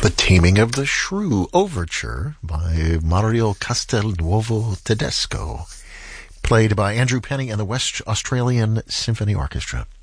The Taming of the Shrew Overture by Mario Castelnuovo Tedesco, played by Andrew Penny and the West Australian Symphony Orchestra.